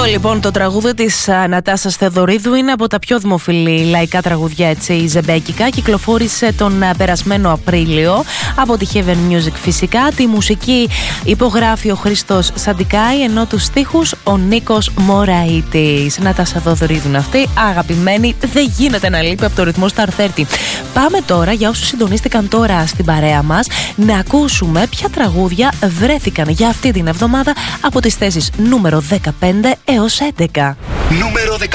λοιπόν το τραγούδι της Νατάσας Θεοδωρίδου είναι από τα πιο δημοφιλή λαϊκά τραγουδιά, έτσι, ζεμπέκικα. Κυκλοφόρησε τον περασμένο Απρίλιο από τη Heaven Music φυσικά. Τη μουσική υπογράφει ο Χρήστος Σαντικάη, ενώ τους στίχους ο Νίκος Μωραΐτης. Νατάσα Θεοδωρίδου είναι αυτή, αγαπημένη, δεν γίνεται να λείπει από το ρυθμό Star 30. Πάμε τώρα, για όσους συντονίστηκαν τώρα στην παρέα μας, να ακούσουμε ποια τραγούδια βρέθηκαν για αυτή την εβδομάδα από τις θέσεις νούμερο 15 έως 11. Νούμερο 15.